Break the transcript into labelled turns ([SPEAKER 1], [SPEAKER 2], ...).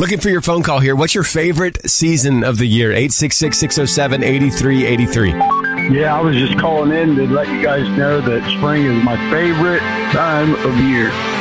[SPEAKER 1] Looking for your phone call here. What's your favorite season of the year? 866-607-8383.
[SPEAKER 2] Yeah, I was just calling in to let you guys know that spring is my favorite time of year.